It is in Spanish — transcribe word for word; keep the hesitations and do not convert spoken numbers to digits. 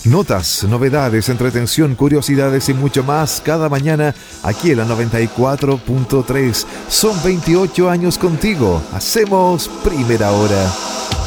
Notas, novedades, entretención, curiosidades y mucho más cada mañana aquí en la noventa y cuatro punto tres. Son veintiocho años contigo. Hacemos primera hora.